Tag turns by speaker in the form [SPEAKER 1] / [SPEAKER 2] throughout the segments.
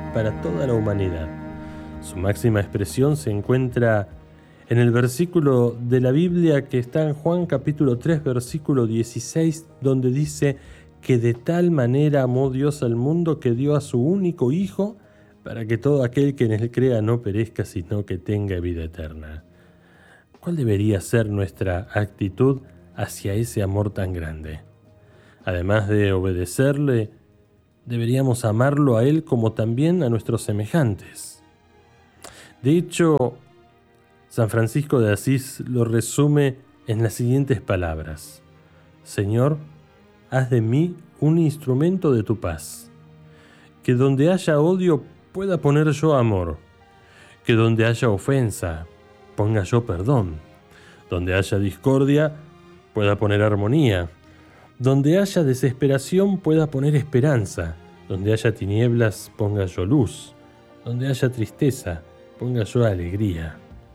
[SPEAKER 1] para toda la humanidad. Su máxima expresión se encuentra en el versículo de la Biblia que está en Juan capítulo 3, versículo 16, donde dice que de tal manera amó Dios al mundo que dio a su único Hijo para que todo aquel que en él crea no perezca, sino que tenga vida eterna. ¿Cuál debería ser nuestra actitud hacia ese amor tan grande? Además de obedecerle, deberíamos amarlo a Él como también a nuestros semejantes. De hecho, San Francisco de Asís lo resume en las siguientes palabras: Señor, haz de mí un instrumento de tu paz. Que donde haya odio pueda poner yo amor. Que donde haya ofensa ponga yo perdón. Donde haya discordia pueda poner armonía. Donde haya desesperación pueda poner esperanza. Donde haya tinieblas ponga yo luz. Donde haya tristeza ponga yo alegría.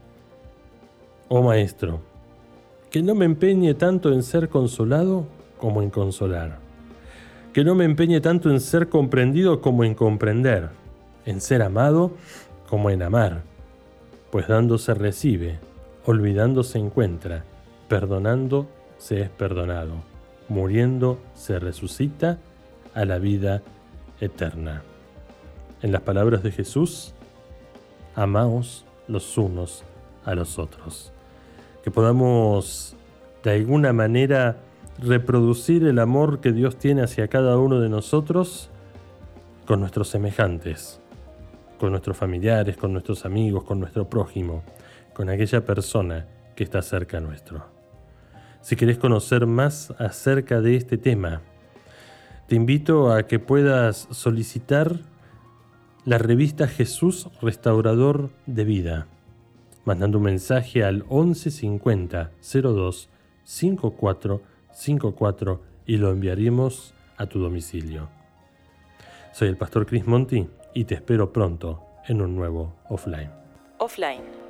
[SPEAKER 1] Oh Maestro, que no me empeñe tanto en ser consolado como en consolar. Que no me empeñe tanto en ser comprendido como en comprender. En ser amado como en amar. Pues dando se recibe, olvidando se encuentra, perdonando se es perdonado, muriendo se resucita a la vida eterna. En las palabras de Jesús, amaos los unos a los otros. Que podamos de alguna manera reproducir el amor que Dios tiene hacia cada uno de nosotros con nuestros semejantes, con nuestros familiares, con nuestros amigos, con nuestro prójimo, con aquella persona que está cerca nuestro. Si querés conocer más acerca de este tema, te invito a que puedas solicitar la revista Jesús Restaurador de Vida, mandando un mensaje al 11 50 02 54 54 y lo enviaremos a tu domicilio. Soy el pastor Cris Monti y te espero pronto en un nuevo Offline.